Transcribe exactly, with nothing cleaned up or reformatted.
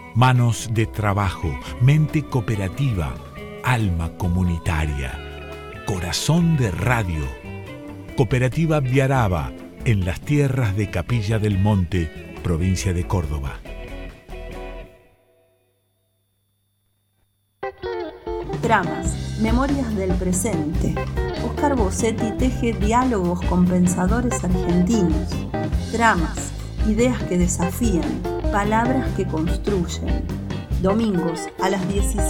Manos de trabajo, mente cooperativa, alma comunitaria, corazón de radio. Cooperativa Viaraba, en las tierras de Capilla del Monte, provincia de Córdoba. Tramas, memorias del presente. Oscar Bossetti teje diálogos con pensadores argentinos. Tramas, ideas que desafían, palabras que construyen. Domingos a las diecisiete.